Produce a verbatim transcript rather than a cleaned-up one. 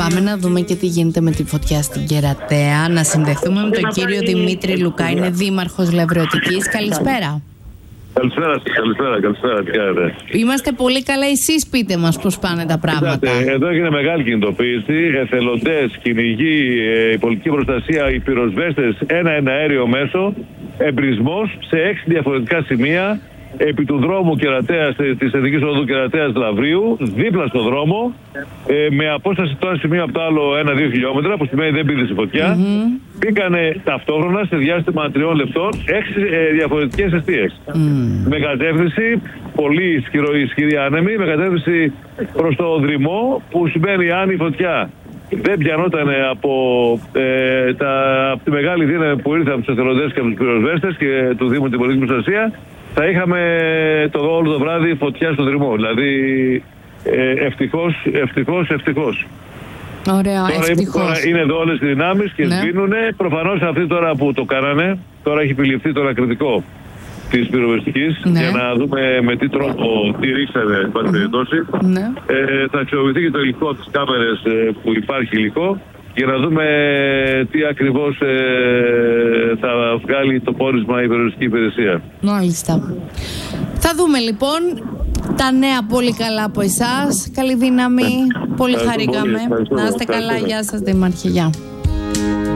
πάμε να δούμε και τι γίνεται με τη φωτιά στην Κερατέα. Να συνδεθούμε με τον κύριο Δημήτρη Λουκά, είναι δήμαρχος Λευρωτικής. Καλησπέρα. Καλησπέρα, καλησπέρα, καλησπέρα. Τι κάνετε? Είμαστε πολύ καλά. Εσείς πείτε μας πώς πάνε τα πράγματα. Κοιτάτε, εδώ έγινε μεγάλη κινητοποίηση. Εθελοντές, κυνηγοί, η πολιτική προστασία, οι πυροσβέστες, ένα αέριο μέσο, εμπρισμός σε έξι διαφορετικά σημεία επί του δρόμου Κερατέας, της Εθνικής Οδού Κερατέας Λαυρίου, δίπλα στο δρόμο, ε, με απόσταση το ένα σημείο από το άλλο ένα-δύο χιλιόμετρα, που σημαίνει δεν πήδησε φωτιά. Mm-hmm. Πήγανε ταυτόχρονα σε διάστημα τριών λεπτών έξι ε, διαφορετικές εστίες. Mm. Με κατεύθυνση πολύ ισχυρό, ισχυρή άνεμη, με κατεύθυνση προς το Δρυμό, που σημαίνει αν η φωτιά δεν πιανόταν από, ε, τα, από τη μεγάλη δύναμη που ήρθε από τους εθελοντές και από τους πυροσβέστες και του Δήμου την πολιτική προστασία, θα είχαμε το όλο το βράδυ φωτιά στο Δρυμό. Δηλαδή ε, ευτυχώς, ευτυχώς, ευτυχώς. Ωραία, τώρα, ευτυχώς. Τώρα είναι εδώ όλες οι δυνάμεις και ναι. σβήνουνε. Προφανώς αυτοί τώρα που το κάνανε, τώρα έχει επιληφθεί το ανακριτικό της πυροσβεστικής, ναι. για να δούμε με τι τρόπο τι ρίξανε, εν πάση περιπτώσει. Ναι. Ε, θα αξιοποιηθεί και το υλικό από τις κάμερες ε, που υπάρχει υλικό, για να δούμε τι ακριβώς ε, θα βγάλει το πόρισμα η πυροσβεστική υπηρεσία. Μάλιστα. Θα δούμε λοιπόν τα νέα πολύ καλά από εσάς. Καλή δύναμη. Πολύ χαρήκαμε. Να είστε καλά. Γεια σας, Δήμαρχε. Γεια.